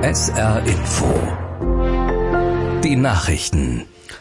SR Info. Die Nachrichten.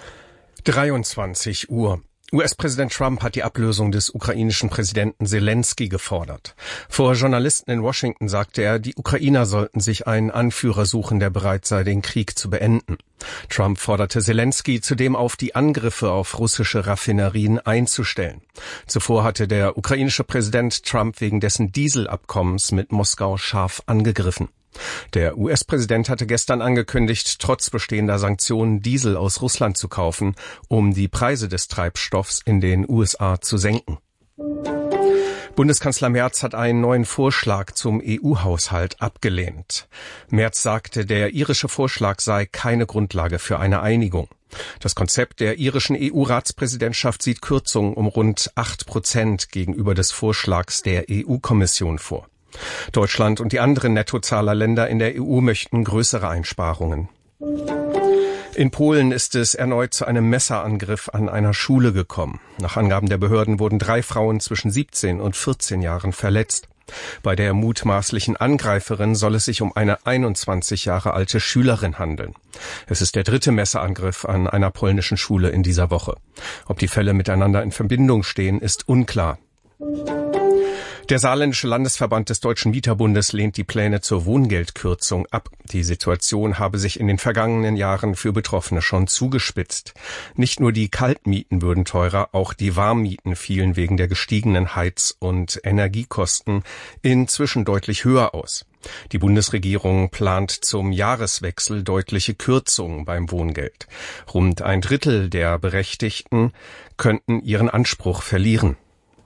23 Uhr. US-Präsident Trump hat die Ablösung des ukrainischen Präsidenten Selenskyj gefordert. Vor Journalisten in Washington sagte er, die Ukrainer sollten sich einen Anführer suchen, der bereit sei, den Krieg zu beenden. Trump forderte Selenskyj zudem auf, die Angriffe auf russische Raffinerien einzustellen. Zuvor hatte der ukrainische Präsident Trump wegen dessen Dieselabkommens mit Moskau scharf angegriffen. Der US-Präsident hatte gestern angekündigt, trotz bestehender Sanktionen Diesel aus Russland zu kaufen, um die Preise des Treibstoffs in den USA zu senken. Bundeskanzler Merz hat einen neuen Vorschlag zum EU-Haushalt abgelehnt. Merz sagte, der irische Vorschlag sei keine Grundlage für eine Einigung. Das Konzept der irischen EU-Ratspräsidentschaft sieht Kürzungen um rund 8% gegenüber des Vorschlags der EU-Kommission vor. Deutschland und die anderen Nettozahlerländer in der EU möchten größere Einsparungen. In Polen ist es erneut zu einem Messerangriff an einer Schule gekommen. Nach Angaben der Behörden wurden 3 Frauen zwischen 17 und 14 Jahren verletzt. Bei der mutmaßlichen Angreiferin soll es sich um eine 21 Jahre alte Schülerin handeln. Es ist der 3. Messerangriff an einer polnischen Schule in dieser Woche. Ob die Fälle miteinander in Verbindung stehen, ist unklar. Der Saarländische Landesverband des Deutschen Mieterbundes lehnt die Pläne zur Wohngeldkürzung ab. Die Situation habe sich in den vergangenen Jahren für Betroffene schon zugespitzt. Nicht nur die Kaltmieten würden teurer, auch die Warmmieten fielen wegen der gestiegenen Heiz- und Energiekosten inzwischen deutlich höher aus. Die Bundesregierung plant zum Jahreswechsel deutliche Kürzungen beim Wohngeld. Rund 1/3 der Berechtigten könnten ihren Anspruch verlieren.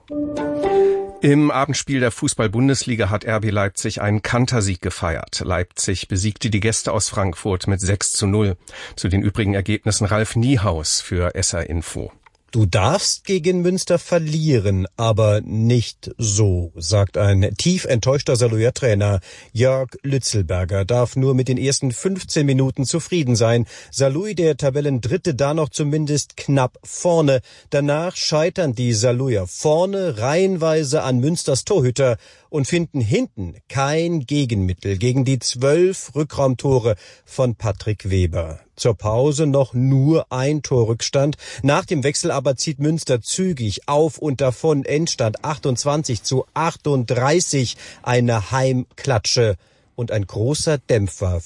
Im Abendspiel der Fußball-Bundesliga hat RB Leipzig einen Kantersieg gefeiert. Leipzig besiegte die Gäste aus Frankfurt mit 6:0. Zu den übrigen Ergebnissen Ralf Niehaus für SR Info. Du darfst gegen Münster verlieren, aber nicht so, sagt ein tief enttäuschter Saarlouis-Trainer. Jörg Lützelberger darf nur mit den ersten 15 Minuten zufrieden sein. Saarlouis, der Tabellendritte, da noch zumindest knapp vorne. Danach scheitern die Saarlouier vorne reihenweise an Münsters Torhüter und finden hinten kein Gegenmittel gegen die 12 Rückraumtore von Patrick Weber. Zur Pause noch nur ein Torrückstand. Nach dem Wechsel aber zieht Münster zügig auf und davon. Endstand 28:38. Eine Heimklatsche und ein großer Dämpfer